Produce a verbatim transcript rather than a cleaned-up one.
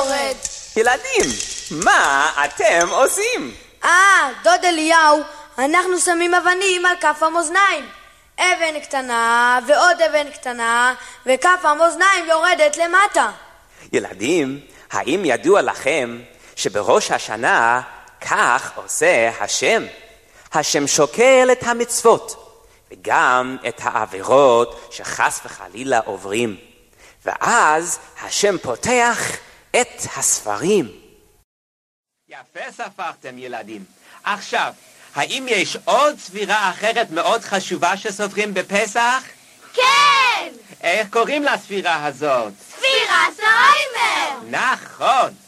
יורד. ילדים, מה אתם עושים? אה, דוד אליהו, אנחנו שמים אבנים על כף המאזניים. אבן קטנה ועוד אבן קטנה, וכף המאזניים יורדת למטה. ילדים, האם ידוע לכם שבראש השנה כך עושה השם? השם שוקל את המצוות וגם את העבירות שחס וחלילה עוברים, ואז השם פותח את הספרים. יפה ספרתם ילדים. עכשיו, האם יש עוד ספירה אחרת מאוד חשובה שסופרים בפסח? כן! איך קוראים לספירה הזאת? ספירת העומר! נכון.